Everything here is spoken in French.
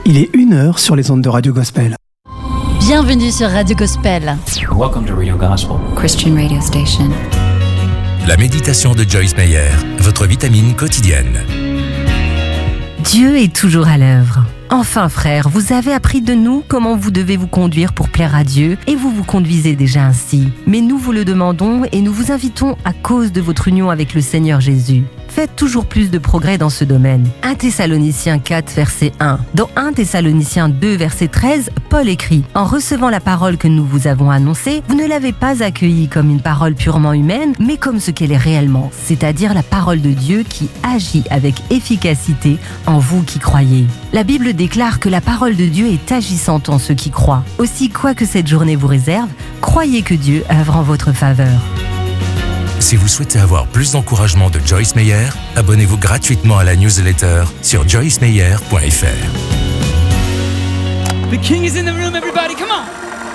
Il est 1h sur les ondes de Radio Gospel. Bienvenue sur Radio Gospel. Welcome to Radio Gospel, Christian radio station. La méditation de Joyce Meyer, votre vitamine quotidienne. Dieu est toujours à l'œuvre. Enfin frères, vous avez appris de nous comment vous devez vous conduire pour plaire à Dieu et vous vous conduisez déjà ainsi. Mais nous vous le demandons et nous vous invitons à cause de votre union avec le Seigneur Jésus. Faites toujours plus de progrès dans ce domaine. 1 Thessaloniciens 4, verset 1. Dans 1 Thessaloniciens 2, verset 13, Paul écrit « En recevant la parole que nous vous avons annoncée, vous ne l'avez pas accueillie comme une parole purement humaine, mais comme ce qu'elle est réellement, c'est-à-dire la parole de Dieu qui agit avec efficacité en vous qui croyez. » La Bible déclare que la parole de Dieu est agissante en ceux qui croient. Aussi, quoi que cette journée vous réserve, croyez que Dieu œuvre en votre faveur. Si vous souhaitez avoir plus d'encouragement de Joyce Meyer, abonnez-vous gratuitement à la newsletter sur joycemeyer.fr. The King is in the room, everybody, come on!